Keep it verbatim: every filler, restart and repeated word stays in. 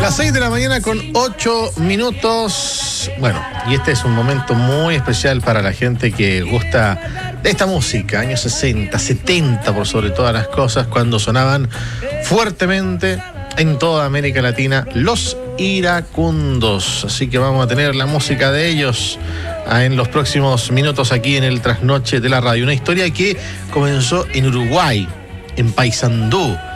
Las seis de la mañana con ocho minutos. Bueno, y este es un momento muy especial para la gente que gusta de esta música, años sesenta, setenta por sobre todas las cosas, cuando sonaban fuertemente en toda América Latina los iracundos. Así que vamos a tener la música de ellos en los próximos minutos aquí en el Trasnoche de la Radio. Una historia que comenzó en Uruguay, en Paysandú.